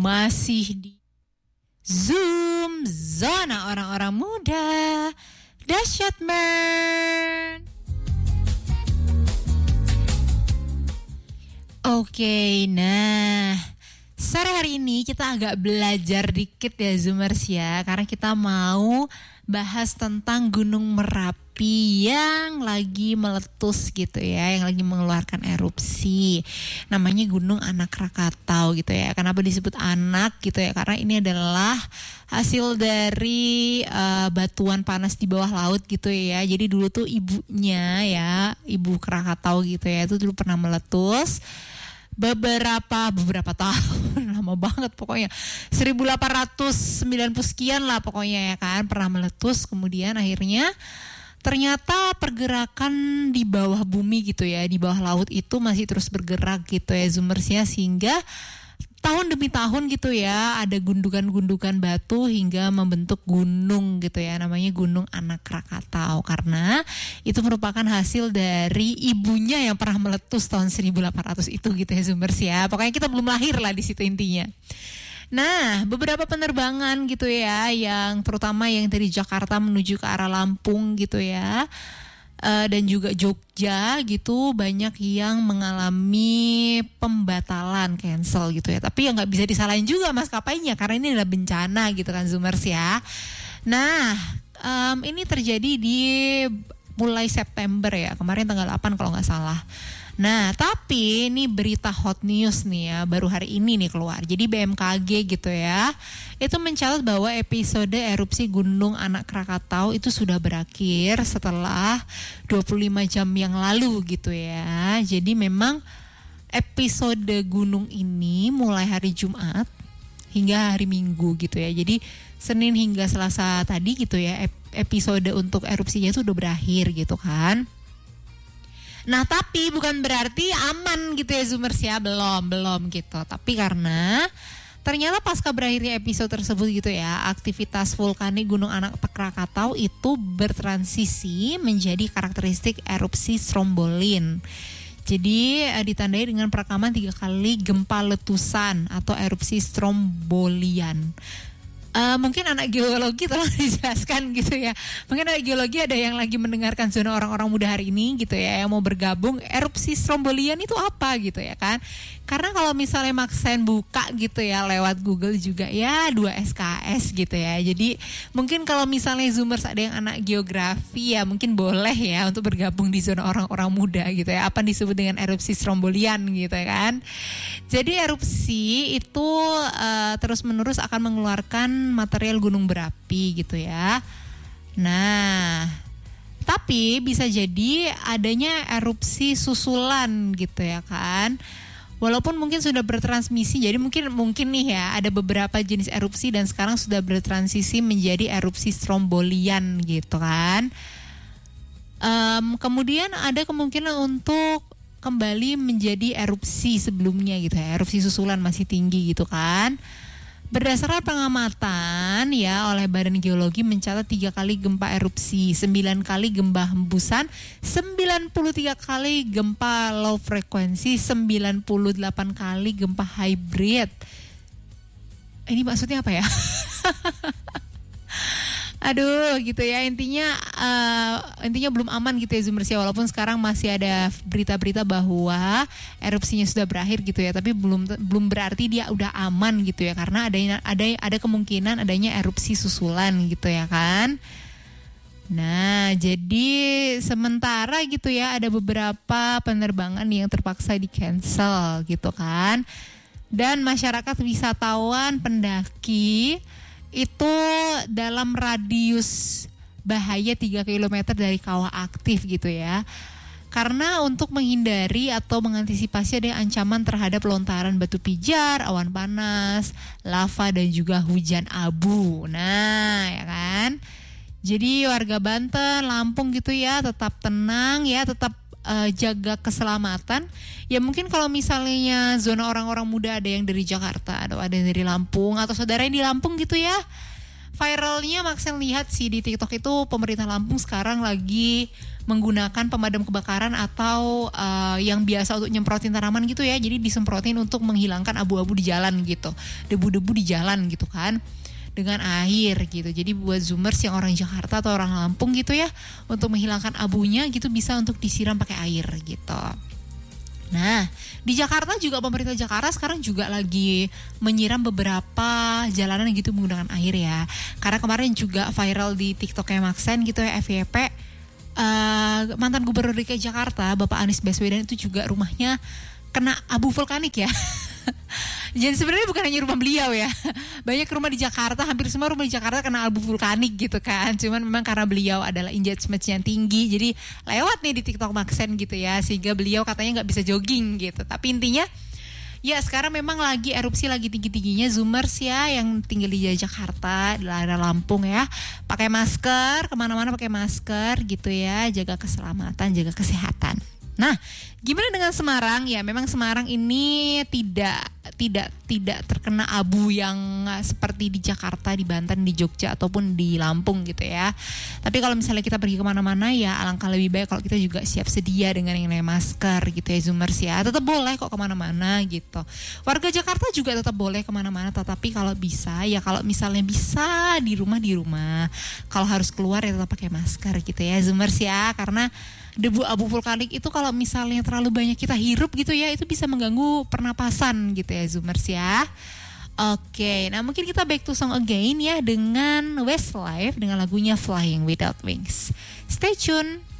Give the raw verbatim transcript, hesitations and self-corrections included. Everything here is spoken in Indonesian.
masih di Zoom Zona Orang-Orang Muda. Dahsyat man. Oke, nah sore hari ini kita agak belajar dikit ya Zoomers ya, karena kita mau bahas tentang Gunung Merapi yang lagi meletus gitu ya, yang lagi mengeluarkan erupsi. Namanya Gunung Anak Krakatau gitu ya. Kenapa disebut anak gitu ya? Karena ini adalah hasil dari uh, batuan panas di bawah laut gitu ya. Jadi dulu tuh ibunya ya, ibu Krakatau gitu ya, itu dulu pernah meletus. beberapa beberapa tahun lama banget pokoknya seribu delapan ratus sembilan puluh sekian lah pokoknya ya kan, pernah meletus. Kemudian akhirnya ternyata pergerakan di bawah bumi gitu ya, di bawah laut itu masih terus bergerak gitu ya Zoomersnya, sehingga tahun demi tahun gitu ya ada gundukan-gundukan batu hingga membentuk gunung gitu ya, namanya Gunung Anak Krakatau, karena itu merupakan hasil dari ibunya yang pernah meletus tahun seribu delapan ratus itu gitu ya Zoomers ya. Pokoknya kita belum lahir lah di situ intinya. Nah, beberapa penerbangan gitu ya, yang terutama yang dari Jakarta menuju ke arah Lampung gitu ya, Uh, dan juga Jogja gitu, banyak yang mengalami pembatalan, cancel gitu ya. Tapi ya nggak bisa disalahin juga maskapainya, karena ini adalah bencana gitu kan Zoomers ya. Nah, um, ini terjadi di mulai September ya, kemarin tanggal delapan kalau nggak salah. Nah, tapi ini berita hot news nih ya, baru hari ini nih keluar. Jadi B M K G gitu ya, itu mencatat bahwa episode erupsi Gunung Anak Krakatau itu sudah berakhir setelah dua puluh lima jam yang lalu gitu ya. Jadi memang episode gunung ini mulai hari Jumat hingga hari Minggu gitu ya. Jadi Senin hingga Selasa tadi gitu ya, episode untuk erupsinya itu udah berakhir gitu kan. Nah tapi bukan berarti aman gitu ya Zoomers ya, belum, belum gitu. Tapi karena ternyata pasca berakhirnya episode tersebut gitu ya, aktivitas vulkanik Gunung Anak Krakatau itu bertransisi menjadi karakteristik erupsi strombolin. Jadi eh, ditandai dengan perekaman tiga kali gempa letusan atau erupsi strombolian. Uh, mungkin anak geologi tolong dijelaskan gitu ya. Mungkin anak geologi ada yang lagi mendengarkan Zona Orang-Orang Muda hari ini gitu ya, yang mau bergabung, erupsi strombolian itu apa gitu ya kan. Karena kalau misalnya Maxen buka gitu ya lewat Google juga ya dua S K S gitu ya. Jadi mungkin kalau misalnya Zoomers ada yang anak geografi ya mungkin boleh ya untuk bergabung di Zona Orang-Orang Muda gitu ya. Apa disebut dengan erupsi strombolian gitu ya kan. Jadi erupsi itu uh, terus-menerus akan mengeluarkan material gunung berapi gitu ya. Nah, tapi bisa jadi adanya erupsi susulan gitu ya kan. Walaupun mungkin sudah bertransmisi, jadi mungkin mungkin nih ya ada beberapa jenis erupsi dan sekarang sudah bertransisi menjadi erupsi strombolian gitu kan. Um, kemudian ada kemungkinan untuk kembali menjadi erupsi sebelumnya gitu ya, erupsi susulan masih tinggi gitu kan. Berdasarkan pengamatan ya oleh Badan Geologi mencatat tiga kali gempa erupsi, sembilan kali gempa hembusan, sembilan puluh tiga kali gempa low frekuensi, sembilan puluh delapan kali gempa hybrid. Ini maksudnya apa ya? Aduh gitu ya, intinya uh, intinya belum aman gitu ya Zoomers ya, walaupun sekarang masih ada berita-berita bahwa erupsinya sudah berakhir gitu ya, tapi belum belum berarti dia udah aman gitu ya, karena ada ada ada kemungkinan adanya erupsi susulan gitu ya kan. Nah, jadi sementara gitu ya ada beberapa penerbangan yang terpaksa di cancel gitu kan. Dan masyarakat wisatawan pendaki itu dalam radius bahaya tiga kilometer dari kawah aktif gitu ya. Karena untuk menghindari atau mengantisipasi ada ancaman terhadap lontaran batu pijar, awan panas, lava dan juga hujan abu. Nah, ya kan? Jadi warga Banten, Lampung gitu ya tetap tenang ya, tetap uh, jaga keselamatan. Ya mungkin kalau misalnya Zona Orang-Orang Muda ada yang dari Jakarta atau ada yang dari Lampung atau saudara yang di Lampung gitu ya. Viralnya Maxen lihat sih di TikTok itu pemerintah Lampung sekarang lagi menggunakan pemadam kebakaran atau uh, yang biasa untuk nyemprotin tanaman gitu ya. Jadi disemprotin untuk menghilangkan abu-abu di jalan gitu, debu-debu di jalan gitu kan, dengan air gitu. Jadi buat Zoomers yang orang Jakarta atau orang Lampung gitu ya, untuk menghilangkan abunya gitu bisa untuk disiram pakai air gitu. Nah, di Jakarta juga pemerintah Jakarta sekarang juga lagi menyiram beberapa jalanan gitu menggunakan air ya. Karena kemarin juga viral di TikToknya Maxen gitu ya, F Y P. Uh, mantan Gubernur D K I Jakarta, Bapak Anies Baswedan itu juga rumahnya kena abu vulkanik ya. Jadi sebenarnya bukan hanya rumah beliau ya, banyak rumah di Jakarta, hampir semua rumah di Jakarta kena abu vulkanik gitu kan. Cuman memang karena beliau adalah engagement yang tinggi, jadi lewat nih di TikTok Maxen gitu ya, sehingga beliau katanya nggak bisa jogging gitu. Tapi intinya ya sekarang memang lagi erupsi lagi tinggi-tingginya. Zoomers ya yang tinggal di Jakarta, di daerah Lampung ya, pakai masker, kemana-mana pakai masker gitu ya, jaga keselamatan, jaga kesehatan. Nah, gimana dengan Semarang? Ya, memang Semarang ini tidak tidak tidak terkena abu yang seperti di Jakarta, di Banten, di Jogja ataupun di Lampung gitu ya. Tapi kalau misalnya kita pergi kemana-mana ya alangkah lebih baik kalau kita juga siap sedia dengan yang namanya masker gitu ya, Zoomers ya. Tetap boleh kok kemana-mana gitu. Warga Jakarta juga tetap boleh kemana-mana, tetapi kalau bisa ya, kalau misalnya bisa di rumah di rumah. Kalau harus keluar ya tetap pakai masker gitu ya, Zoomers ya, karena debu abu vulkanik itu kalau misalnya terlalu banyak kita hirup gitu ya, itu bisa mengganggu pernapasan gitu ya, Zoomers ya. Oke, nah mungkin kita back to song again ya dengan Westlife dengan lagunya Flying Without Wings. Stay tune.